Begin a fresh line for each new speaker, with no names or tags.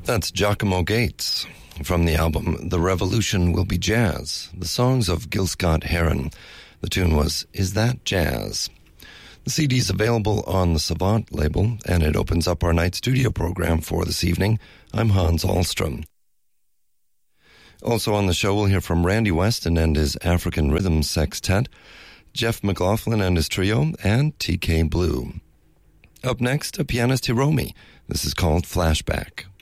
That's Giacomo Gates from the album The Revolution Will Be Jazz, the songs of Gil Scott-Heron. The tune was Is That Jazz? The CD is available on the Savant label, and it opens up our night studio program for this evening. I'm Hans Ahlstrom. Also on the show, we'll hear from Randy Weston and his African Rhythm Sextet, Jeff McLaughlin and his trio, and TK Blue. Up next, a pianist Hiromi. This is called Flashback.